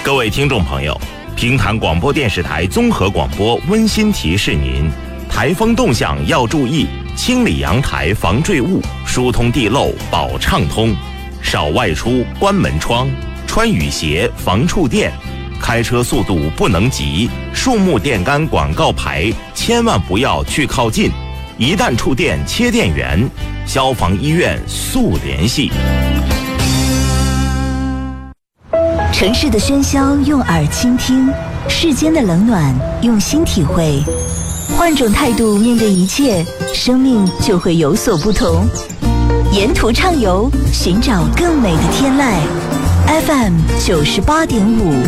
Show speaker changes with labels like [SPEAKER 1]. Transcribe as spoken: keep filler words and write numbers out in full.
[SPEAKER 1] 各位听众朋友，平潭广播电视台综合广播温馨提示您：台风动向要注意，清理阳台防坠物，疏通地漏保畅通，少外出关门窗，穿雨鞋防触电，开车速度不能急，树木电杆广告牌千万不要去靠近，一旦触电切电源，消防医院速联系。
[SPEAKER 2] 城市的喧嚣用耳倾听，世间的冷暖用心体会。换种态度面对一切，生命就会有所不同。沿途畅游，寻找更美的天籁。F M 九十八点五。